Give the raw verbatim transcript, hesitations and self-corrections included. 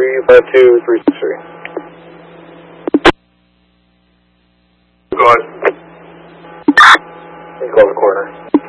three five two three six three. Go ahead. He's going to the corner.